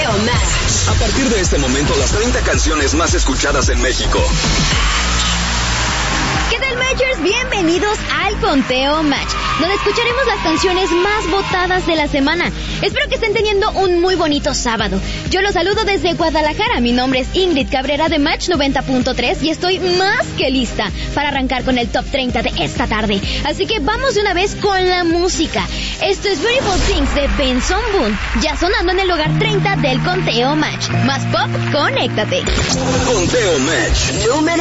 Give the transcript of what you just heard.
Conteo Match. A partir de este momento, las 30 canciones más escuchadas en México. ¿Qué tal, Matchers? Bienvenidos al Conteo Match, donde escucharemos las canciones más votadas de la semana. Espero que estén teniendo un muy bonito sábado. Yo los saludo desde Guadalajara. Mi nombre es Ingrid Cabrera de Match 90.3 y estoy más que lista para arrancar con el Top 30 de esta tarde. Así que vamos de una vez con la música. Esto es Beautiful Things de Benson Boone, ya sonando en el lugar 30 del Conteo Match. Más pop, conéctate. Conteo Match. Número